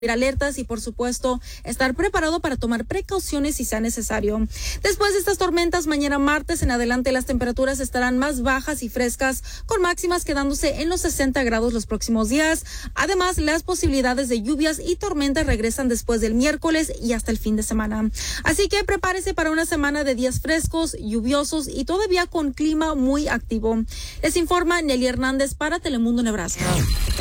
alertas y, por supuesto, estar preparado para tomar precauciones si sea necesario. Después de estas tormentas, mañana martes en adelante las temperaturas estarán más bajas y frescas, con máximas quedándose en los 60 grados los próximos días. Además, las posibilidades de lluvias y tormentas regresan después del miércoles y hasta el fin de semana. Así que prepárese para una semana de días frescos, lluviosos y todavía con clima muy activo. Les informa Nelly Hernández para Telemundo Nebraska.